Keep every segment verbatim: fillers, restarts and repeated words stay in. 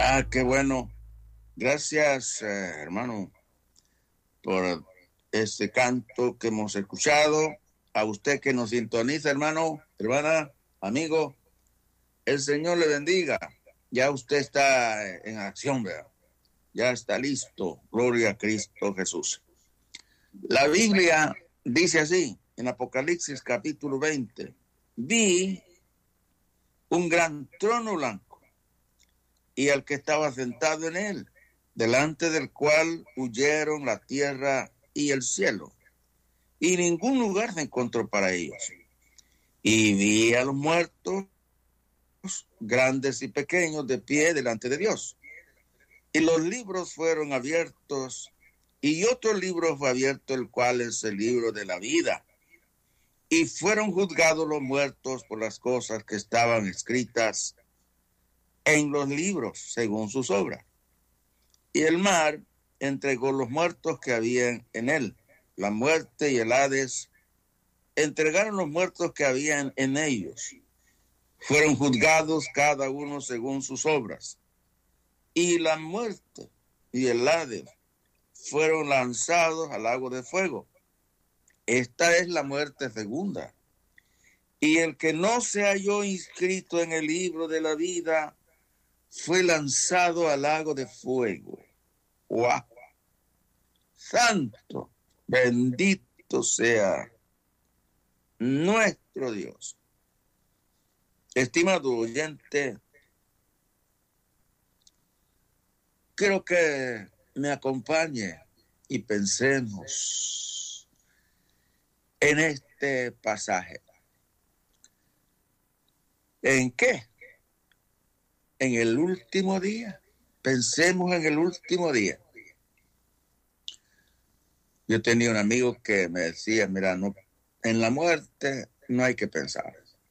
Ah, qué bueno. Gracias, eh, hermano, por este canto que hemos escuchado. A usted que nos sintoniza, hermano, hermana, amigo, el Señor le bendiga. Ya usted está en acción, ¿verdad? Ya está listo. Gloria a Cristo Jesús. La Biblia dice así, en Apocalipsis capítulo veinte, vi un gran trono blanco y al que estaba sentado en él, delante del cual huyeron la tierra y el cielo, y ningún lugar se encontró para ellos. Y vi a los muertos, grandes y pequeños, de pie delante de Dios. Y los libros fueron abiertos, y otro libro fue abierto, el cual es el libro de la vida. Y fueron juzgados los muertos por las cosas que estaban escritas en los libros, según sus obras. Y el mar entregó los muertos que habían en él. La muerte y el Hades entregaron los muertos que habían en ellos. Fueron juzgados cada uno según sus obras. Y la muerte y el Hades fueron lanzados al lago de fuego. Esta es la muerte segunda. Y el que no se halló inscrito en el libro de la vida fue lanzado al lago de fuego. ¡Wow! Santo, bendito sea nuestro Dios. Estimado oyente, quiero que me acompañe y pensemos en este pasaje. ¿En qué? En el último día. Pensemos en el último día. Yo tenía un amigo que me decía, mira, no, en la muerte no hay que pensar.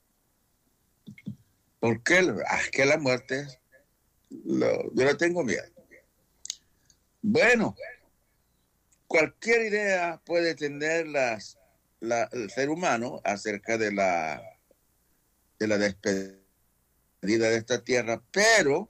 ¿Por qué? Ah, es que la muerte, lo, yo le tengo miedo. Bueno, cualquier idea puede tener las, la, el ser humano acerca de la, de la despedida de esta tierra, pero,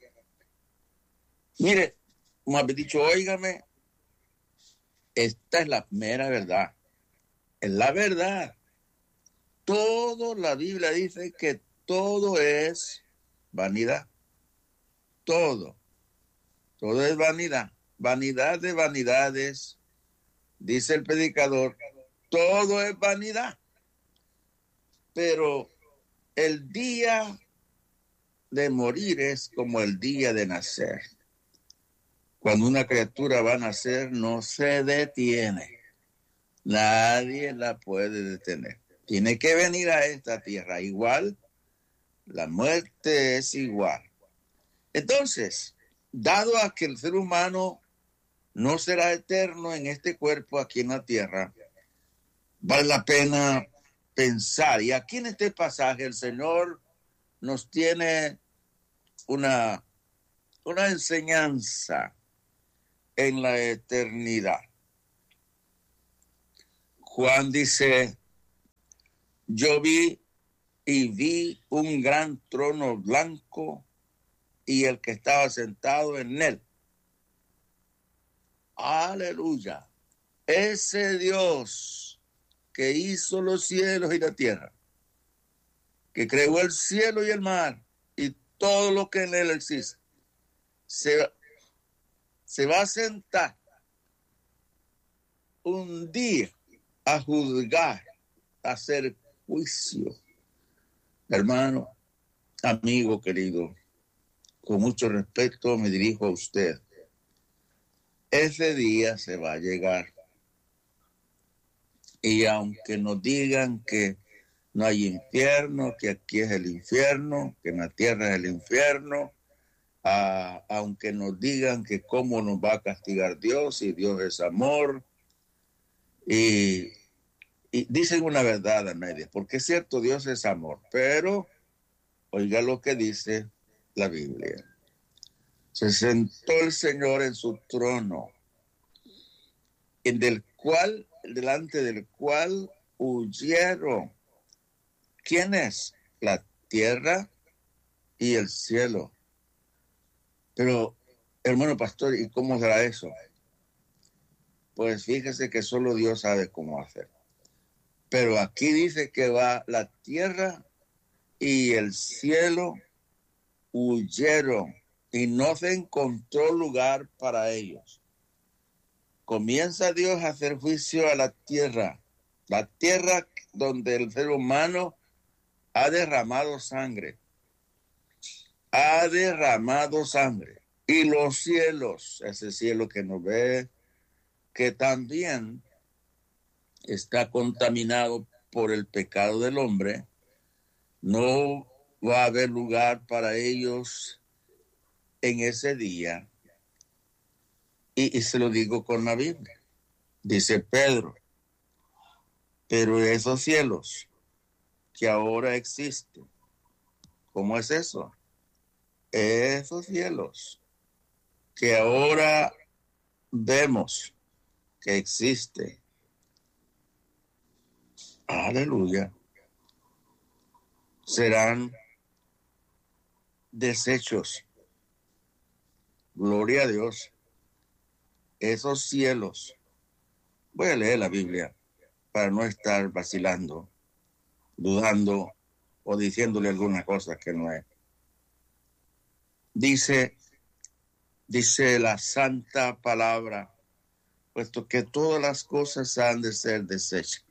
mire, como habéis dicho, óigame, esta es la mera verdad. Es la verdad. Todo, la Biblia dice que todo es vanidad. Todo. Todo es vanidad. Vanidad de vanidades, dice el predicador. Todo es vanidad. Pero el día de morir es como el día de nacer. Cuando una criatura va a nacer, no se detiene. Nadie la puede detener. Tiene que venir a esta tierra. Igual, la muerte es igual. Entonces, dado a que el ser humano no será eterno en este cuerpo aquí en la tierra, vale la pena pensar. Y aquí en este pasaje el Señor nos tiene una, una enseñanza en la eternidad. Juan dice, yo vi y vi un gran trono blanco y el que estaba sentado en él. Aleluya. Ese Dios que hizo los cielos y la tierra, que creó el cielo y el mar y todo lo que en él existe, se, se va a sentar un día a juzgar, a hacer juicio. Hermano, amigo querido, con mucho respeto me dirijo a usted. Ese día se va a llegar. Y aunque nos digan que no hay infierno, que aquí es el infierno, que en la tierra es el infierno, uh, aunque nos digan que cómo nos va a castigar Dios, y Dios es amor, y, y dicen una verdad a medias, porque es cierto, Dios es amor, pero oiga lo que dice la Biblia. Se sentó el Señor en su trono, en del cual, delante del cual huyeron. ¿Quién es? La tierra y el cielo. Pero, hermano pastor, ¿y cómo será eso? Pues fíjese que solo Dios sabe cómo hacer. Pero aquí dice que va la tierra y el cielo huyeron y no se encontró lugar para ellos. Comienza Dios a hacer juicio a la tierra, la tierra donde el ser humano ha derramado sangre, ha derramado sangre. Y los cielos, ese cielo que nos ve, que también está contaminado por el pecado del hombre, no va a haber lugar para ellos en ese día. Y, y se lo digo con la Biblia. Dice Pedro, pero esos cielos que ahora existen, ¿cómo es eso? Esos cielos que ahora vemos que existen, aleluya, serán desechos. Gloria a Dios. Esos cielos, voy a leer la Biblia para no estar vacilando, dudando o diciéndole alguna cosa que no es. Dice, dice la santa palabra, puesto que todas las cosas han de ser desechas.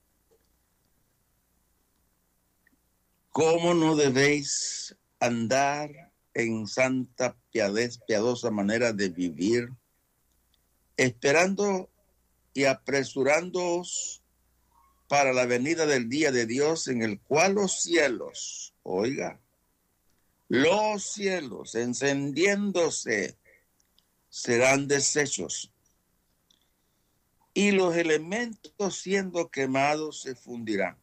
¿Cómo no debéis andar en santa piadez, piadosa manera de vivir, esperando y apresurándoos para la venida del día de Dios, en el cual los cielos, oiga, los cielos encendiéndose serán deshechos y los elementos siendo quemados se fundirán?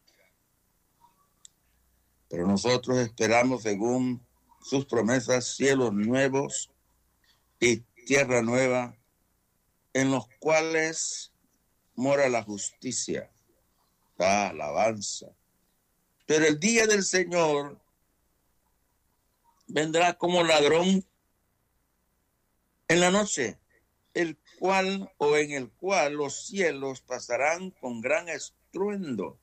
Pero nosotros esperamos, según sus promesas, cielos nuevos y tierra nueva, en los cuales mora la justicia, la alabanza. Pero el día del Señor vendrá como ladrón en la noche, el cual o en el cual los cielos pasarán con gran estruendo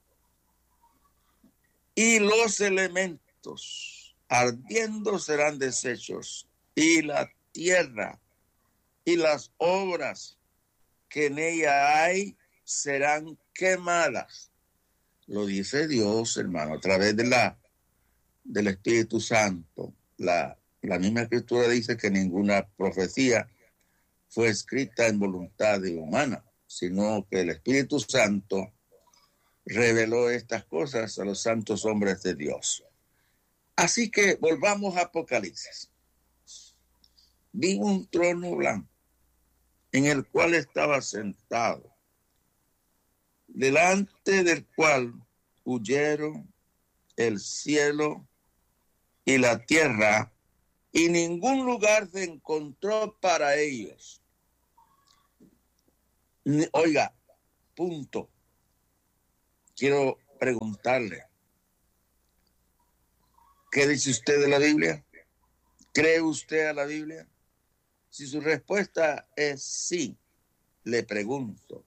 y los elementos ardiendo serán deshechos y la tierra y las obras que en ella hay serán quemadas. Lo dice Dios, hermano, a través de la, del Espíritu Santo. La, la misma Escritura dice que ninguna profecía fue escrita en voluntad humana, sino que el Espíritu Santo reveló estas cosas a los santos hombres de Dios. Así que volvamos a Apocalipsis. Vi un trono blanco en el cual estaba sentado, delante del cual huyeron el cielo y la tierra, y ningún lugar se encontró para ellos. Oiga, punto. Quiero preguntarle, ¿qué dice usted de la Biblia? ¿Cree usted a la Biblia? Si su respuesta es sí, le pregunto,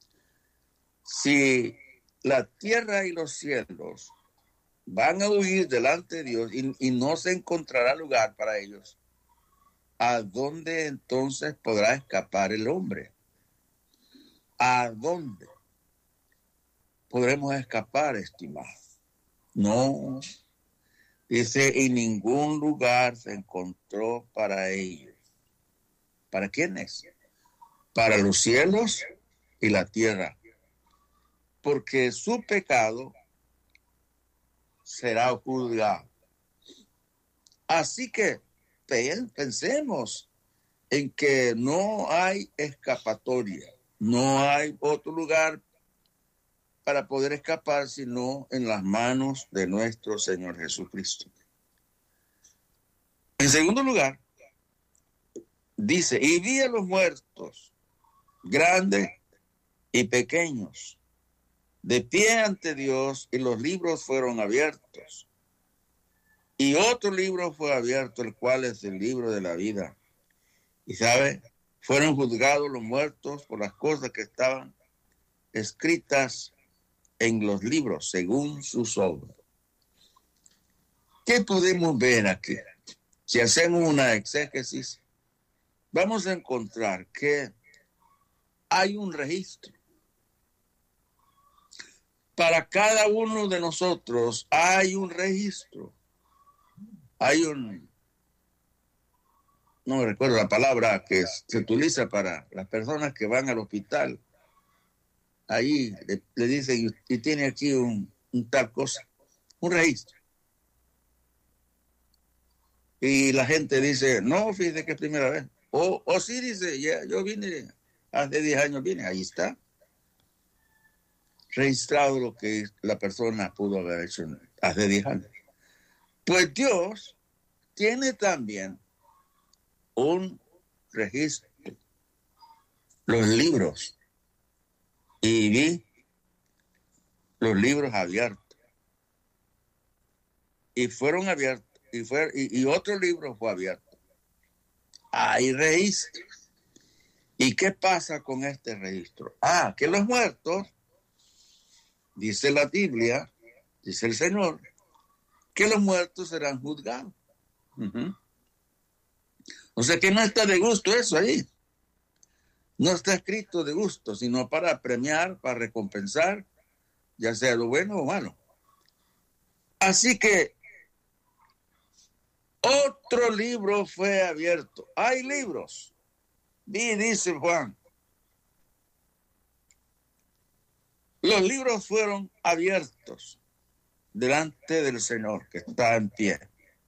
si la tierra y los cielos van a huir delante de Dios y, y no se encontrará lugar para ellos, ¿a dónde entonces podrá escapar el hombre? ¿A dónde podremos escapar, estimado? No, dice, y ningún lugar se encontró para ellos. ¿Para quiénes? Para los cielos y la tierra. Porque su pecado será juzgado. Así que pensemos en que no hay escapatoria, no hay otro lugar para poder escapar sino en las manos de nuestro Señor Jesucristo. En segundo lugar, dice, y vi a los muertos, grandes y pequeños, de pie ante Dios, y los libros fueron abiertos. Y otro libro fue abierto, el cual es el libro de la vida. Y sabe, fueron juzgados los muertos por las cosas que estaban escritas en los libros según sus obras. ¿Qué podemos ver aquí? Si hacemos una exégesis, vamos a encontrar que hay un registro. Para cada uno de nosotros hay un registro. Hay un, no me recuerdo la palabra que se utiliza para las personas que van al hospital. Ahí le, le dicen, y tiene aquí un, un tal cosa, un registro. Y la gente dice, no, fíjese que es primera vez. O, o sí dice, ya, yo vine, hace diez años vine, ahí está. Registrado lo que la persona pudo haber hecho hace diez años. Pues Dios tiene también un registro, los libros, y vi los libros abiertos, y fueron abiertos, y, fue, y, y otro libro fue abierto. Hay registro. ¿Y qué pasa con este registro? Ah, que los muertos, dice la Biblia, dice el Señor, que los muertos serán juzgados. Uh-huh. O sea que no está de gusto eso ahí. No está escrito de gusto, sino para premiar, para recompensar, ya sea lo bueno o malo. Así que otro libro fue abierto. Hay libros. Y dice Juan, los libros fueron abiertos delante del Señor que está en pie,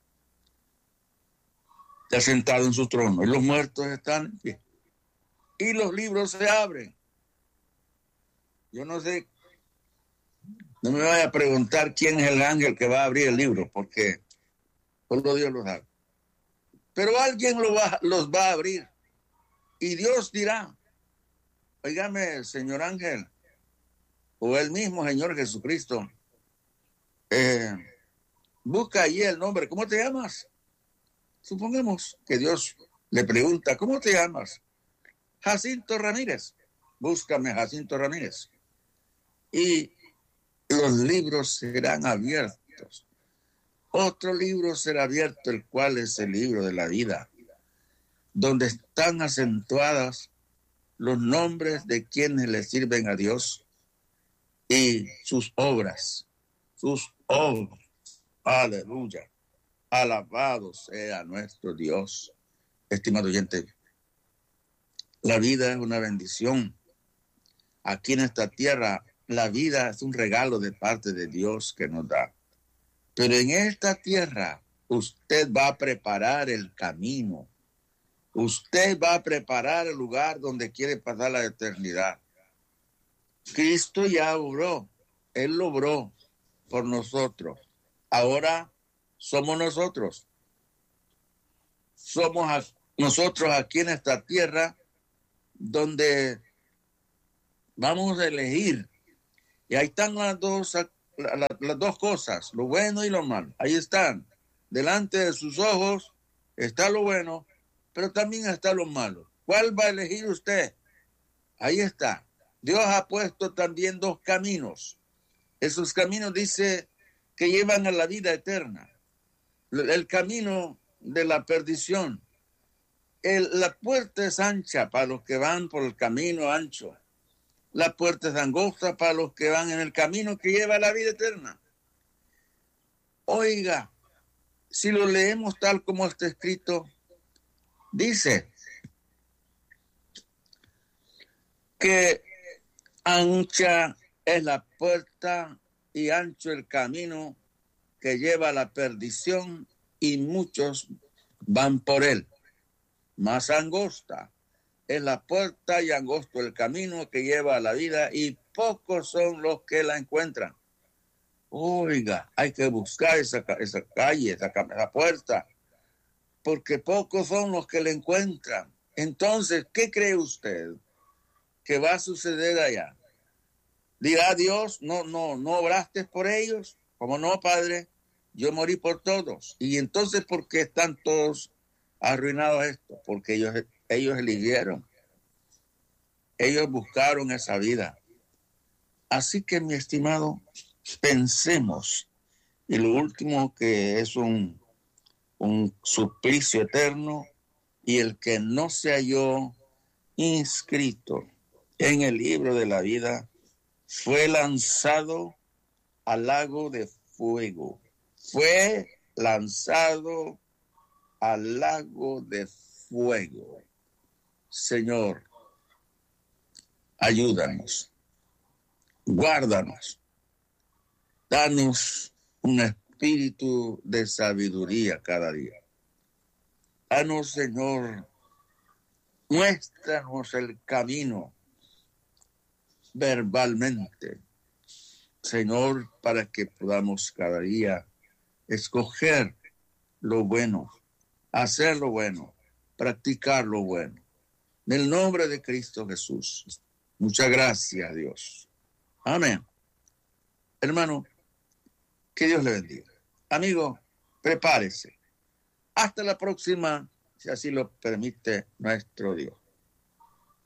está sentado en su trono, y los muertos están en pie. Y los libros se abren. Yo no sé, no me vaya a preguntar quién es el ángel que va a abrir el libro, porque solo Dios lo sabe. Pero alguien lo va, los va a abrir. Y Dios dirá, oígame, señor ángel, o el mismo Señor Jesucristo, eh, busca allí el nombre, ¿cómo te llamas? Supongamos que Dios le pregunta, ¿cómo te llamas? Jacinto Ramírez. Búscame Jacinto Ramírez. Y los libros serán abiertos. Otro libro será abierto, el cual es el libro de la vida, donde están acentuadas los nombres de quienes le sirven a Dios y sus obras, sus obras. Aleluya. Alabado sea nuestro Dios. Estimado oyente, la vida es una bendición. Aquí en esta tierra, la vida es un regalo de parte de Dios que nos da. Pero en esta tierra, usted va a preparar el camino. Usted va a preparar el lugar donde quiere pasar la eternidad. Cristo ya obró. Él lo obró por nosotros. Ahora somos nosotros. Somos a, nosotros aquí en esta tierra donde vamos a elegir. Y ahí están las dos, la, la, las dos cosas, lo bueno y lo malo. Ahí están. Delante de sus ojos está lo bueno, pero también está lo malo. ¿Cuál va a elegir usted? Ahí está. Dios ha puesto también dos caminos. Esos caminos dice que llevan a la vida eterna. El camino de la perdición. El, la puerta es ancha para los que van por el camino ancho. La puerta es angosta para los que van en el camino que lleva a la vida eterna. Oiga, si lo leemos tal como está escrito, dice que ancha es la puerta y ancho el camino que lleva a la perdición y muchos van por él. Más angosta es la puerta y angosto el camino que lleva a la vida y pocos son los que la encuentran. Oiga, hay que buscar esa, esa calle, esa, esa puerta, porque pocos son los que la encuentran. Entonces, ¿qué cree usted que va a suceder allá? Dirá Dios, no, no, no obraste por ellos. Como no, Padre, yo morí por todos. Y entonces, ¿por qué están todos arruinados esto? Porque ellos ellos eligieron. Ellos buscaron esa vida. Así que, mi estimado, pensemos. Y lo último, que es un, un suplicio eterno, y el que no se halló inscrito en el libro de la vida fue lanzado al lago de fuego. Fue lanzado al lago de fuego. Señor, ayúdanos, guárdanos, danos un espíritu de sabiduría cada día. Danos, Señor, muéstranos el camino verbalmente, Señor, para que podamos cada día escoger lo bueno, hacer lo bueno, practicar lo bueno. En el nombre de Cristo Jesús. Muchas gracias, Dios. Amén. Hermano, que Dios le bendiga. Amigo, prepárese. Hasta la próxima, si así lo permite nuestro Dios.